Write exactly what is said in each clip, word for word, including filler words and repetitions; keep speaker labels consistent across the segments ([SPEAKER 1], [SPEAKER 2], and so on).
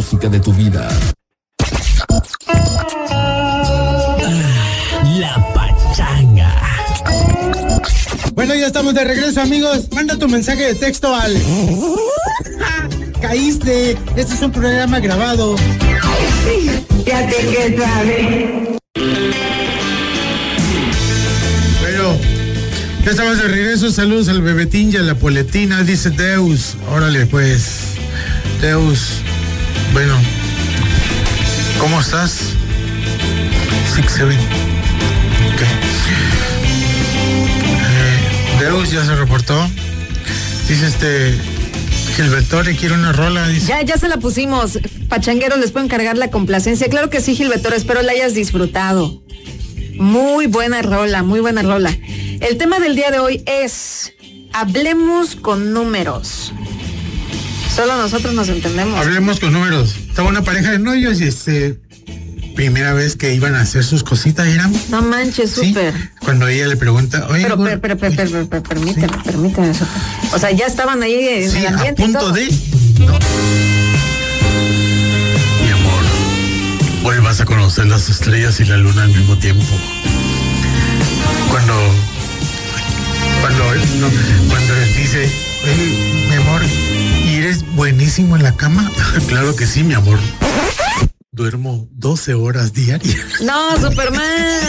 [SPEAKER 1] música de tu vida.
[SPEAKER 2] La pachanga.
[SPEAKER 3] Bueno, ya estamos de regreso, amigos. Manda tu mensaje de texto al... Caíste. Este es un programa grabado.
[SPEAKER 4] Ya te que sabes.
[SPEAKER 3] Pero ya estamos de regreso. Saludos al Bebetín y a la Poletina, dice Deus. Órale, pues. Deus. Bueno. ¿Cómo estás? Six, seven. Ok. Eh, Deus ya se reportó. Dice este... Gilbertore quiere una rola. Dice.
[SPEAKER 5] Ya, ya se la pusimos. Pachangueros, les puedo encargar la complacencia. Claro que sí, Gilbertore, espero la hayas disfrutado. Muy buena rola, muy buena rola. El tema del día de hoy es... Hablemos con números. Solo nosotros nos entendemos.
[SPEAKER 3] Hablemos con números. Estaba una pareja de novios y este... Primera vez que iban a hacer sus cositas, ¿eran?
[SPEAKER 5] No manches, súper.
[SPEAKER 3] ¿Sí? Cuando ella le pregunta, oye,
[SPEAKER 5] pero, pero, pero, pero, pero, pero, pero permíteme, sí. permíteme eso. O sea, ya estaban ahí en
[SPEAKER 3] sí,
[SPEAKER 5] el ambiente.
[SPEAKER 3] A punto
[SPEAKER 5] y todo.
[SPEAKER 3] de. No. Mi amor, hoy vas a conocer las estrellas y la luna al mismo tiempo. Cuando, cuando, no, cuando él dice, oye, mi amor, ¿y eres buenísimo en la cama? Claro que sí, mi amor. Duermo doce horas diarias.
[SPEAKER 5] No, Superman.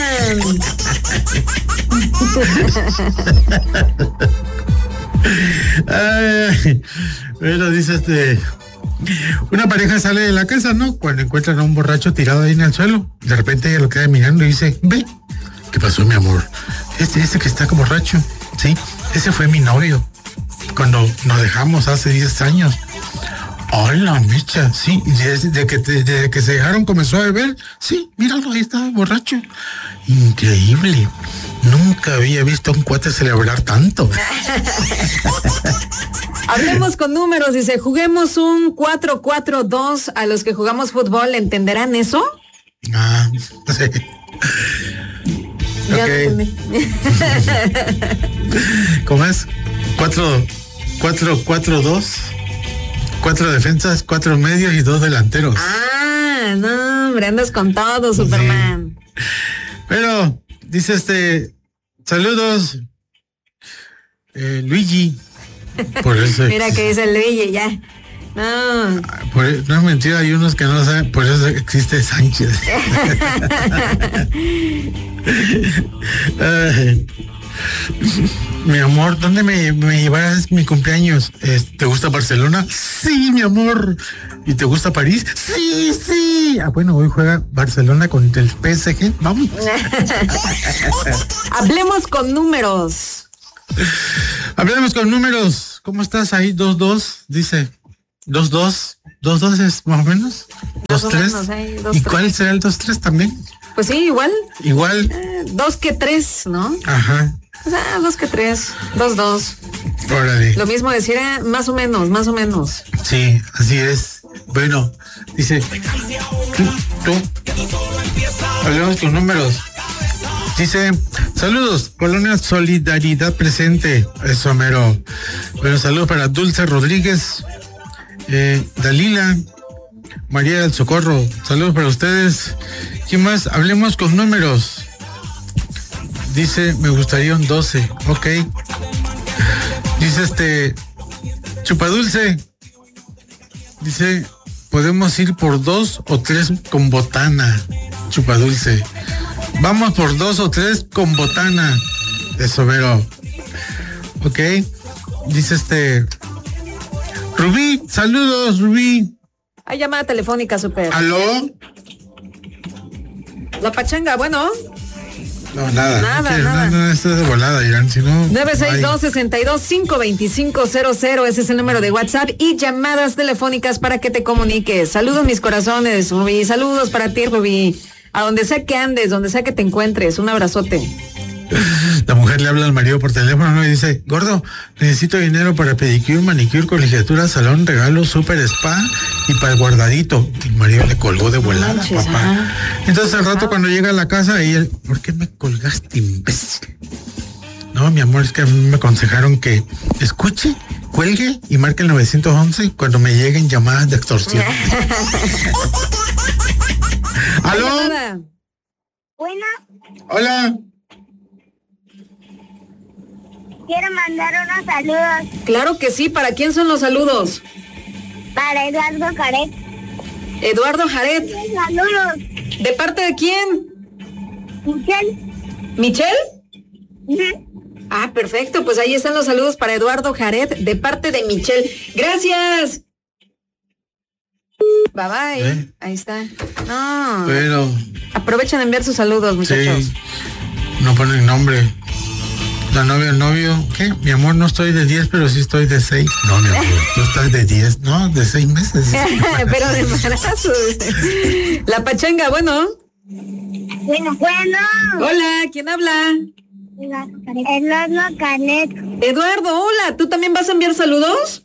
[SPEAKER 3] Ay, bueno, dice este... Una pareja sale de la casa, ¿no? Cuando encuentran a un borracho tirado ahí en el suelo. De repente ella lo queda mirando y dice, ve, ¿qué pasó, mi amor? Este, este que está como borracho, ¿sí? Ese fue mi novio. Cuando nos dejamos hace diez años. Hola, Micha, sí, desde de que, de, de que se dejaron comenzó a beber, sí, míralo, ahí está, borracho. Increíble, nunca había visto a un cuate celebrar tanto.
[SPEAKER 5] Hablemos con números, dice, juguemos un cuatro cuatro dos, a los que jugamos fútbol, ¿entenderán eso?
[SPEAKER 3] Ah, sí.
[SPEAKER 5] Ya
[SPEAKER 3] okay.
[SPEAKER 5] No entendí.
[SPEAKER 3] ¿Cómo es? Cuatro, cuatro, cuatro, dos. Cuatro defensas, cuatro medios y dos delanteros.
[SPEAKER 5] Ah, no, hombre, andas con todo, Superman.
[SPEAKER 3] Sí. Pero, dice este, saludos, eh, Luigi. Por eso
[SPEAKER 5] Mira que dice Luigi, ya. No.
[SPEAKER 3] Por, no es mentira, hay unos que no saben, por eso existe Sánchez. Ay. Mi amor, ¿dónde me, me llevarás mi cumpleaños? ¿Te gusta Barcelona? Sí, mi amor. ¿Y te gusta París? Sí, sí. Ah, bueno, hoy juega Barcelona contra el P S G. Vamos.
[SPEAKER 5] Hablemos con números.
[SPEAKER 3] Hablemos con números. ¿Cómo estás ahí? Dos, dos, dice. Dos, dos. Dos, dos es más o menos. Dos, dos tres. Menos, ¿eh? Dos, ¿Y tres. Cuál será el dos, tres también?
[SPEAKER 5] Pues sí, igual.
[SPEAKER 3] Igual.
[SPEAKER 5] Eh, dos que tres, ¿no?
[SPEAKER 3] Ajá.
[SPEAKER 5] O sea, dos que tres, dos, dos.
[SPEAKER 3] Órale.
[SPEAKER 5] Lo mismo decir, eh, más o menos, más o menos.
[SPEAKER 3] Sí, así es. Bueno, dice, tú, tú, hablemos con números. Dice, saludos, Colonia Solidaridad presente. Eso, mero. Bueno, saludos para Dulce Rodríguez, eh, Dalila, María del Socorro. Saludos para ustedes. ¿Quién más? Hablemos con números. Dice, me gustaría un doce. Ok. Dice este, Chupadulce. Dice, podemos ir por dos o tres con botana. Chupadulce. Vamos por dos o tres con botana. Eso, mero. Ok. Dice este, Rubí, saludos, Rubí.
[SPEAKER 5] Hay llamada telefónica, Super.
[SPEAKER 3] ¿Aló?
[SPEAKER 5] La pachanga, bueno.
[SPEAKER 3] No, nada.
[SPEAKER 5] Nada,
[SPEAKER 3] no,
[SPEAKER 5] nada.
[SPEAKER 3] No, no, esto es de volada, Irán, si no...
[SPEAKER 5] nueve seis dos, seis dos, cinco dos cinco cero cero, ese es el número de WhatsApp y llamadas telefónicas para que te comuniques. Saludos, mis corazones, Rubí. Saludos para ti, Rubí. A donde sea que andes, donde sea que te encuentres. Un abrazote.
[SPEAKER 3] La mujer le habla al marido por teléfono, ¿no? Y dice, gordo, necesito dinero para pedicure, manicure, colegiatura, salón, regalo, super spa y para el guardadito. Y el marido le colgó de volada, Manches, papá. Ajá. Entonces al rato ajá. Cuando llega a la casa, y él, ¿por qué me colgaste, imbécil? No, mi amor, es que a mí me aconsejaron que escuche cuelgue y marque el nueve once cuando me lleguen llamadas de extorsión. ¿Aló?
[SPEAKER 1] Bueno,
[SPEAKER 3] Hola.
[SPEAKER 1] quiero mandar unos saludos
[SPEAKER 5] Claro que sí, ¿para quién son los saludos?
[SPEAKER 1] para Eduardo Caret.
[SPEAKER 5] Eduardo Jared,
[SPEAKER 1] Saludos,
[SPEAKER 5] ¿de parte de quién?
[SPEAKER 1] Michelle.
[SPEAKER 5] ¿Michelle?
[SPEAKER 1] Ujú.
[SPEAKER 5] Ah, perfecto, pues ahí están los saludos para Eduardo Jared de parte de Michelle. Gracias. Bye bye.
[SPEAKER 3] ¿Eh?
[SPEAKER 5] Ahí está. No.
[SPEAKER 3] Pero,
[SPEAKER 5] Aprovechen de enviar sus saludos, muchachos.
[SPEAKER 3] sí, no ponen nombre. La novia, el novio, ¿qué? Mi amor, no estoy de diez, pero sí estoy de seis. No, mi amor, tú estás de diez, no, de seis meses.
[SPEAKER 5] Pero de embarazo. La pachanga, bueno.
[SPEAKER 1] Bueno, bueno.
[SPEAKER 5] Hola, ¿quién habla?
[SPEAKER 1] Eduardo Caret.
[SPEAKER 5] Eduardo, hola, ¿tú también vas a enviar saludos?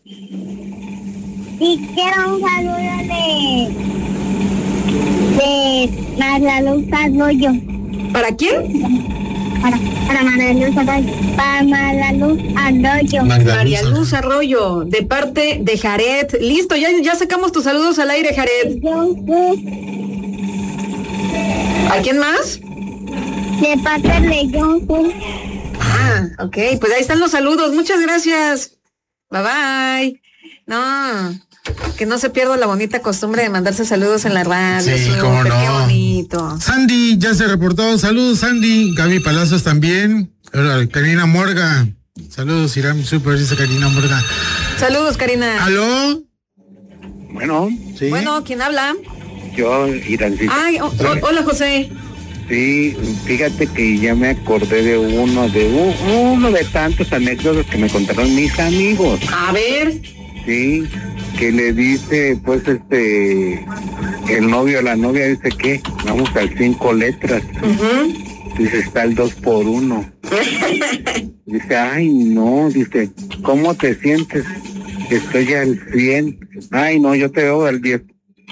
[SPEAKER 1] Y quiero un saludo de... de María Luz Arroyo.
[SPEAKER 5] ¿Para quién?
[SPEAKER 1] Para, para María Luz Arroyo. Para María Luz Arroyo.
[SPEAKER 5] María Luz Arroyo, de parte de Jared. Listo, ya, ya sacamos tus saludos al aire, Jared. ¿A quién más?
[SPEAKER 1] De parte de Jungkook.
[SPEAKER 5] Ah, ok, pues ahí están los saludos. Muchas gracias. Bye bye. No, que no se pierda la bonita costumbre de mandarse saludos en la radio.
[SPEAKER 3] Sí,
[SPEAKER 5] súper,
[SPEAKER 3] cómo no.
[SPEAKER 5] Qué bonito.
[SPEAKER 3] Sandy ya se reportó. Saludos, Sandy. Gaby Palacios también. Hola, Karina Morga. Saludos, Irán Super, dice Karina Morga.
[SPEAKER 5] Saludos, Karina.
[SPEAKER 3] ¿Aló?
[SPEAKER 6] Bueno,
[SPEAKER 3] Sí.
[SPEAKER 5] Bueno, ¿quién habla?
[SPEAKER 6] yo, Irancita.
[SPEAKER 5] Ay, o- o- hola, José.
[SPEAKER 6] Sí, fíjate que ya me acordé de uno, de u- uno de tantos anécdotas que me contaron mis amigos.
[SPEAKER 5] A ver.
[SPEAKER 6] Sí, que le dice, pues, este, el novio o la novia dice que vamos al cinco letras.
[SPEAKER 5] Ujú.
[SPEAKER 6] Dice, está el dos por uno. Dice, ay, no, dice, ¿cómo te sientes? Estoy al cien. Ay, no, yo te veo al diez.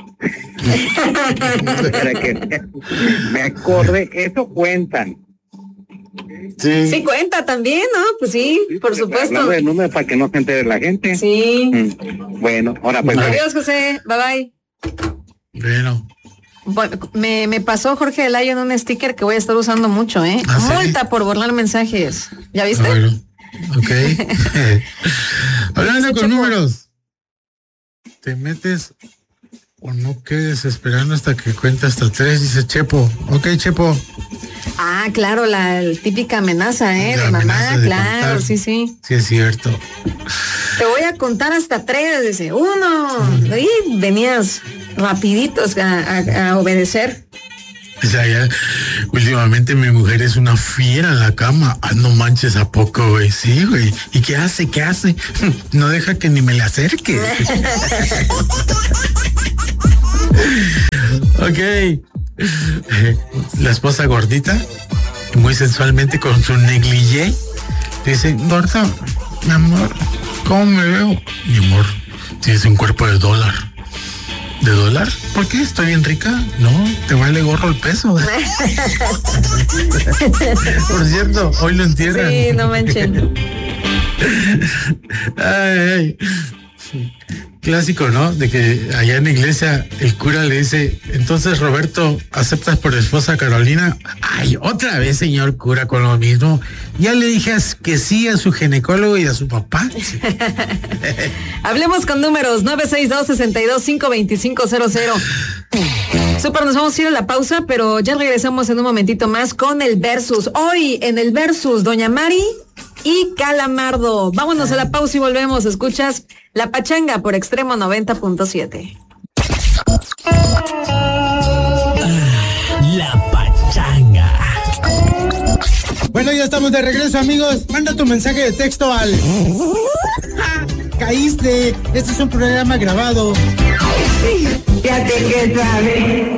[SPEAKER 6] Para que me acordé, eso cuentan.
[SPEAKER 3] Sí.
[SPEAKER 5] Sí, cuenta también, ¿no? Pues sí, por supuesto.
[SPEAKER 6] Hablando de números para que no se entere la gente.
[SPEAKER 5] Sí.
[SPEAKER 6] Mm. Bueno, ahora pues.
[SPEAKER 5] Adiós, José. Bye bye.
[SPEAKER 3] Bueno.
[SPEAKER 5] Bueno, me, me pasó Jorge Delayo en un sticker que voy a estar usando mucho, ¿eh?
[SPEAKER 3] ¿Ah, sí?
[SPEAKER 5] Multa por borrar mensajes. ¿Ya viste?
[SPEAKER 3] Ah, bueno. Ok. Hablando
[SPEAKER 5] Sí,
[SPEAKER 3] con
[SPEAKER 5] Chepo.
[SPEAKER 3] números. Te metes o no quedes esperando hasta que cuenta hasta tres, dice Chepo. Ok, Chepo.
[SPEAKER 5] Ah, claro, la típica amenaza, ¿eh?
[SPEAKER 3] La
[SPEAKER 5] de mamá,
[SPEAKER 3] amenaza de
[SPEAKER 5] claro,
[SPEAKER 3] contar.
[SPEAKER 5] sí, sí.
[SPEAKER 3] Sí, es cierto.
[SPEAKER 5] Te voy a contar hasta tres, dice. Uno. Y venías rapiditos a, a- a obedecer.
[SPEAKER 3] O sea, ya, últimamente mi mujer es una fiera en la cama. Ah, no manches, ¿a poco, güey? Sí, güey. ¿Y qué hace? ¿Qué hace? No deja que ni me le acerque. Ok. La esposa gordita, muy sensualmente con su negligé, dice, gorda, mi amor, ¿cómo me veo? Mi amor, tienes un cuerpo de dólar. ¿De dólar? ¿Por qué? ¿Estoy bien rica? No, te vale gorro el peso. Por cierto, hoy lo entierran.
[SPEAKER 5] Sí, no manchen.
[SPEAKER 3] Ay, ay. Clásico, ¿no? De que allá en la iglesia el cura le dice, entonces Roberto, ¿aceptas por esposa a Carolina? Ay, otra vez, señor cura, con lo mismo. Ya le dije que sí a su ginecólogo y a su papá.
[SPEAKER 5] Hablemos con números nueve seis dos, seis dos cinco, dos cinco cero cero. Super, nos vamos a ir a la pausa, pero ya regresamos en un momentito más con el Versus. Hoy en el Versus, Doña Mari y Calamardo. Vámonos a la pausa y volvemos. Escuchas La Pachanga por Extremo noventa punto siete.
[SPEAKER 2] La Pachanga.
[SPEAKER 7] Bueno, ya estamos de regreso, amigos. Manda tu mensaje de texto al... Caíste. Este es un programa grabado.
[SPEAKER 4] Ya te que sabes.